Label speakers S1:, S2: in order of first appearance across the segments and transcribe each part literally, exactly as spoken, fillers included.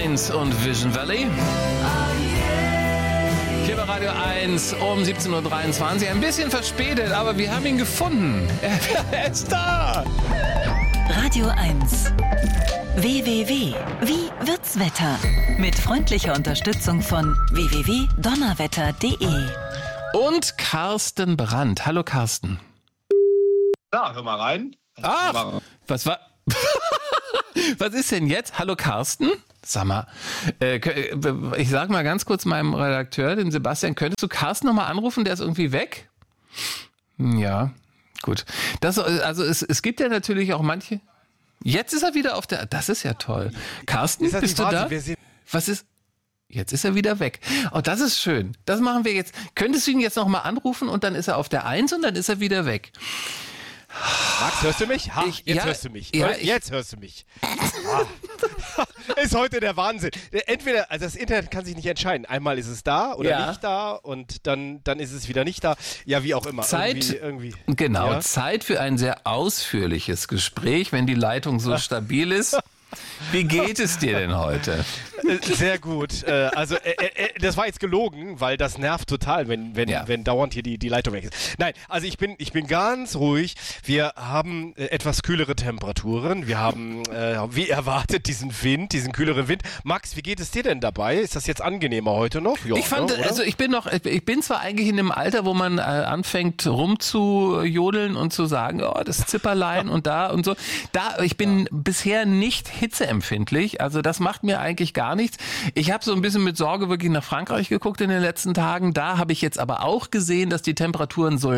S1: eins und Vision Valley. Hier bei Radio eins um siebzehn Uhr dreiundzwanzig. Ein bisschen verspätet, aber wir haben ihn gefunden. Er ist da.
S2: Radio eins. W W W. Wie wird's Wetter? Mit freundlicher Unterstützung von w w w punkt donnerwetter punkt de.
S1: Und Carsten Brandt. Hallo Carsten.
S3: Ja, hör mal rein.
S1: Ach, was war... Was ist denn jetzt? Hallo Carsten? Sag mal, äh, ich sag mal ganz kurz meinem Redakteur, den Sebastian, könntest du Carsten nochmal anrufen? Der ist irgendwie weg? Ja, gut. Das, also es, es gibt ja natürlich auch manche... Jetzt ist er wieder auf der... Das ist ja toll. Carsten,
S3: ist
S1: bist du da? Was ist... Jetzt ist er wieder weg. Oh, das ist schön. Das machen wir jetzt. Könntest du ihn jetzt nochmal anrufen und dann ist er auf der eins und dann ist er wieder weg.
S3: Max, hörst du mich? Ha,
S1: Ich-
S3: jetzt
S1: ja,
S3: hörst du mich.
S1: ja,
S3: Hör-
S1: ich-
S3: jetzt hörst du mich. Ah. Ist heute der Wahnsinn. Entweder, also das Internet kann sich nicht entscheiden. Einmal ist es da oder
S1: Ja.
S3: nicht da und dann, dann ist es wieder nicht da. Ja, wie auch immer.
S1: Zeit,
S3: Irgendwie, irgendwie.
S1: genau,
S3: Ja.
S1: Zeit für ein sehr ausführliches Gespräch, wenn die Leitung so stabil ist. Wie geht es dir denn heute?
S3: Äh, Sehr gut. Äh, Also äh, äh, das war jetzt gelogen, weil das nervt total, wenn, wenn,
S1: Ja.
S3: wenn dauernd hier die, die Leitung weg ist. Nein, also ich bin, ich bin ganz ruhig. Wir haben äh, etwas kühlere Temperaturen. Wir haben, äh, wie erwartet, diesen Wind, diesen kühleren Wind. Max, wie geht es dir denn dabei? Ist das jetzt angenehmer heute noch? Ja,
S1: Ich fand,
S3: ne, oder?
S1: also ich bin noch, ich bin zwar eigentlich in einem Alter, wo man äh, anfängt rumzujodeln und zu sagen, oh, das Zipperlein und da und so. Da, ich bin bisher nicht hitzeempfindlich, also das macht mir eigentlich gar nichts. Ich habe so ein bisschen mit Sorge wirklich nach Frankreich geguckt in den letzten Tagen. Da habe ich jetzt aber auch gesehen, dass die Temperaturen so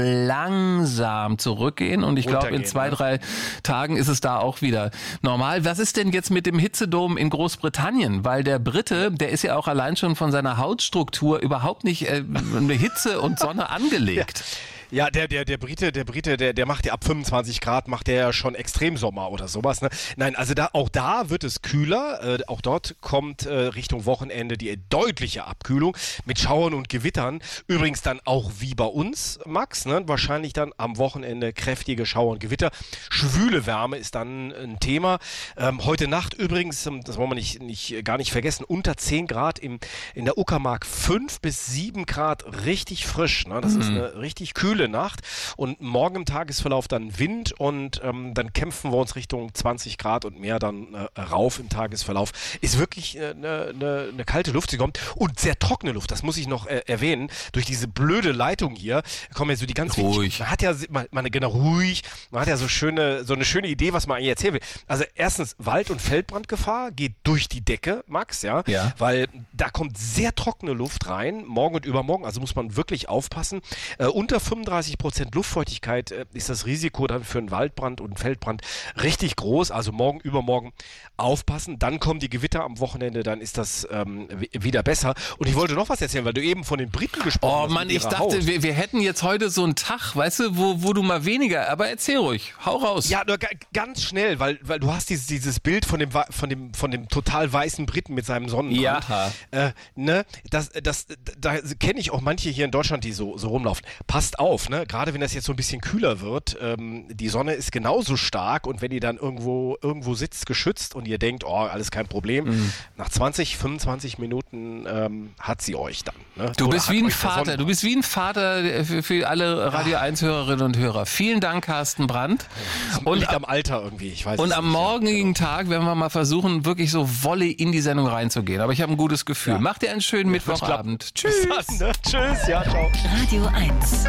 S1: langsam zurückgehen und ich glaube, in
S3: Runtergehen,
S1: zwei,
S3: ne?
S1: drei Tagen ist es da auch wieder normal. Was ist denn jetzt mit dem Hitzedom in Großbritannien? Weil der Brite, der ist ja auch allein schon von seiner Hautstruktur überhaupt nicht äh, eine Hitze und Sonne angelegt.
S3: Ja, der, der, der Brite, der Brite, der, der macht ja ab fünfundzwanzig Grad, macht der ja schon Extremsommer oder sowas, ne? Nein, also da, auch da wird es kühler, äh, auch dort kommt äh, Richtung Wochenende die deutliche Abkühlung mit Schauern und Gewittern. Übrigens dann auch wie bei uns, Max, ne? Wahrscheinlich dann am Wochenende kräftige Schauer und Gewitter. Schwüle Wärme ist dann ein Thema. Ähm, heute Nacht übrigens, ähm, das wollen wir nicht, nicht, gar nicht vergessen, unter zehn Grad im, in der Uckermark, fünf bis sieben Grad, richtig frisch, ne? Das ist eine richtig kühle Nacht und morgen im Tagesverlauf dann Wind und ähm, dann kämpfen wir uns Richtung zwanzig Grad und mehr dann äh, rauf im Tagesverlauf. Ist wirklich eine äh, ne, ne kalte Luft, sie kommt und sehr trockene Luft, das muss ich noch äh, erwähnen. Durch diese blöde Leitung hier kommen ja so die ganz
S1: Ruhig.
S3: Man hat ja, man, man, genau, ruhig, man hat ja so schöne, so eine schöne Idee, was man eigentlich erzählen will. Also erstens, Wald- und Feldbrandgefahr geht durch die Decke, Max, ja,
S1: Ja.
S3: weil da kommt sehr trockene Luft rein, morgen und übermorgen, also muss man wirklich aufpassen. Äh, unter fünfunddreißig Prozent Luftfeuchtigkeit äh, ist das Risiko dann für einen Waldbrand und einen Feldbrand richtig groß, also morgen, übermorgen aufpassen. Dann kommen die Gewitter am Wochenende, dann ist das ähm, w- wieder besser. Und ich wollte noch was erzählen, weil du eben von den Briten gesprochen
S1: Oh
S3: hast.
S1: Mann,
S3: mit
S1: ich
S3: ihrer
S1: dachte,
S3: Haut.
S1: wir, wir hätten jetzt heute so einen Tag, weißt du, wo, wo du mal weniger, aber erzähl ruhig, hau raus.
S3: Ja, nur ga- ganz schnell, weil, weil du hast dieses, dieses Bild von dem, wa- von dem, von dem total weißen Briten mit seinem Sonnenbrand.
S1: Ja.
S3: Äh, ne, das, das, da kenne ich auch manche hier in Deutschland, die so, so rumlaufen. Passt auf, ne, gerade wenn das jetzt so ein bisschen kühler wird, ähm, die Sonne ist genauso stark und wenn ihr dann irgendwo, irgendwo sitzt, geschützt und ihr denkt, oh, alles kein Problem,
S1: Mhm.
S3: nach zwanzig, fünfundzwanzig Minuten ähm, hat sie euch dann. Ne?
S1: Du
S3: Oder
S1: bist
S3: hat
S1: wie ein
S3: euch der
S1: Vater,
S3: Sonnen-
S1: du bist wie ein Vater für, für alle Radio eins Hörerinnen und Hörer. Vielen Dank, Carsten Brandt. Und,
S3: Liegt am Alter irgendwie, ich weiß
S1: und
S3: es
S1: am
S3: nicht, ja,
S1: morgigen Tag werden wir mal versuchen, wirklich so Wolle in die Sendung reinzugehen. Aber ich habe ein gutes Gefühl. Mach dir einen schönen Mittwochabend. Tschüss.
S3: Bis dann, ne? Tschüss, ja, ciao.
S2: Radio eins.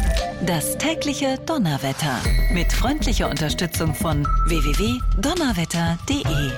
S2: Das tägliche Donnerwetter. Mit freundlicher Unterstützung von w w w punkt donnerwetter punkt de.